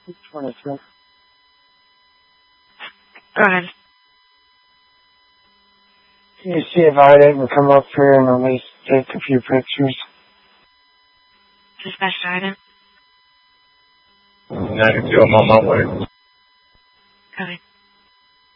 23. Go ahead. Can you see if Ida can come up here and at least take a few pictures? Dispatch Ida. I can see I'm on my way. Okay.